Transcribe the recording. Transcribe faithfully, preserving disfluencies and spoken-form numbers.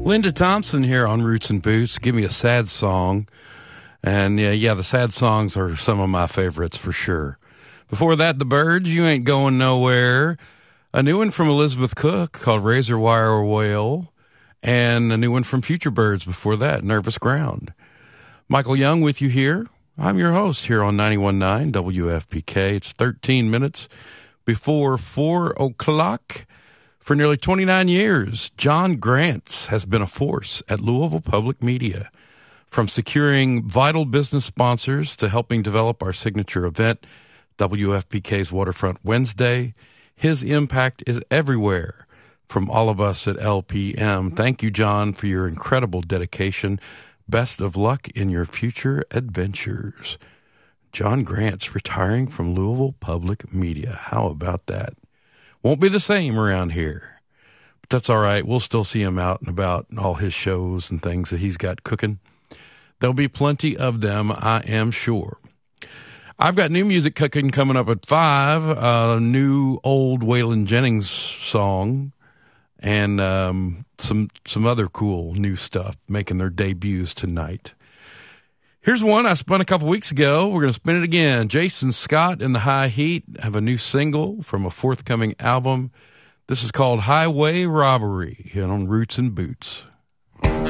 Linda Thompson here on Roots and Boots. Give me a sad song. And yeah, yeah, the sad songs are some of my favorites for sure. Before that, the Byrds, You Ain't Going Nowhere. A new one from Elizabeth Cook called Razor Wire Wail. And a new one from Future Birds before that, Nervous Ground. Michael Young with you here. I'm your host here on ninety-one point nine W F P K. It's thirteen minutes before four o'clock. For nearly twenty-nine years, John Grants has been a force at Louisville Public Media. From securing vital business sponsors to helping develop our signature event, W F P K's Waterfront Wednesday, his impact is everywhere. From all of us at L P M, thank you, John, for your incredible dedication. Best of luck in your future adventures. John Grants retiring from Louisville Public Media. How about that? Won't be the same around here, but that's all right. We'll still see him out and about in all his shows and things that he's got cooking. There'll be plenty of them, I am sure. I've got new music cooking coming up at five, a new old Waylon Jennings song, and um, some some other cool new stuff making their debuts tonight. Here's one I spun a couple weeks ago. We're going to spin it again. Jason Scott and the High Heat have a new single from a forthcoming album. This is called Highway Robbery on Roots and Boots.